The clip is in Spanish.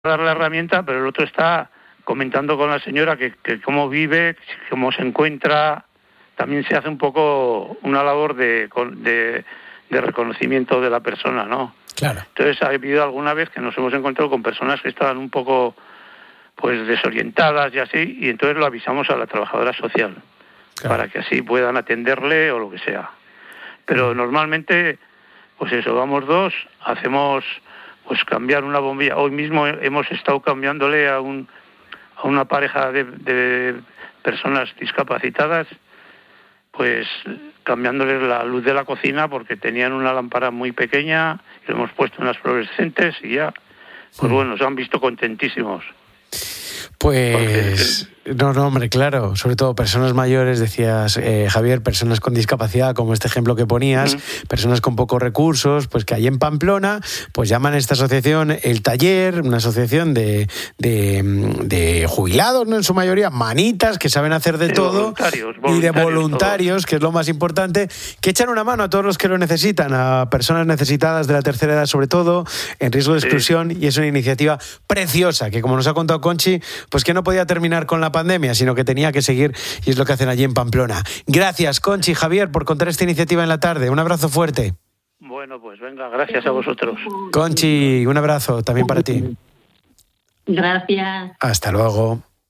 dar la herramienta, pero el otro está comentando con la señora que cómo vive, cómo se encuentra. También se hace un poco una labor de reconocimiento de la persona, ¿no? Claro. Entonces ha habido alguna vez que nos hemos encontrado con personas que estaban un poco pues desorientadas y así, y entonces lo avisamos a la trabajadora social, claro, para que así puedan atenderle o lo que sea. Pero normalmente, pues eso, vamos dos, hacemos pues cambiar una bombilla. Hoy mismo hemos estado cambiándole a una pareja de personas discapacitadas, pues cambiándoles la luz de la cocina porque tenían una lámpara muy pequeña y le hemos puesto unas fluorescentes y ya, pues bueno, se han visto contentísimos. Pues no, hombre, claro, sobre todo personas mayores, decías, Javier, personas con discapacidad, como este ejemplo que ponías, personas con pocos recursos, pues que ahí en Pamplona, pues llaman a esta asociación El Taller, una asociación de jubilados, ¿no? En su mayoría, manitas, que saben hacer de todo, y de voluntarios, que es lo más importante, que echan una mano a todos los que lo necesitan, a personas necesitadas de la tercera edad, sobre todo, en riesgo de exclusión, y es una iniciativa preciosa, que como nos ha contado Conchi, pues que no podía terminar con la pandemia, sino que tenía que seguir, y es lo que hacen allí en Pamplona. Gracias, Conchi, Javier, por contar esta iniciativa en la tarde. Un abrazo fuerte. Bueno, pues venga, gracias a vosotros. Conchi, un abrazo también para ti. Gracias. Hasta luego.